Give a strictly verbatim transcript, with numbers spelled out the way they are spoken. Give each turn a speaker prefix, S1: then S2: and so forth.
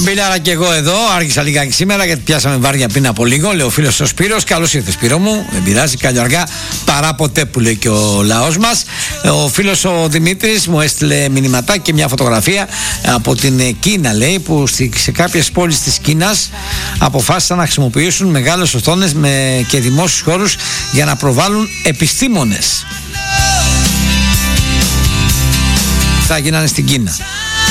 S1: Μπιλάρα και εγώ εδώ, άρχισα λιγάκι σήμερα γιατί πιάσαμε βάρια πριν από λίγο. Λέει ο φίλος ο Σπύρος, καλώς ήρθες Σπύρο μου. Δεν πειράζει, καλό αργά παρά ποτέ που λέει και ο λαός μας. Ο φίλος ο Δημήτρης μου έστειλε μηνυματάκι και μια φωτογραφία από την Κίνα, λέει, που σε κάποιες πόλεις της Κίνας αποφάσισαν να χρησιμοποιήσουν μεγάλες οθόνες με και δημόσιους χώρους για να προβάλλουν επιστήμονες. Θα γίνανε στην Κίνα.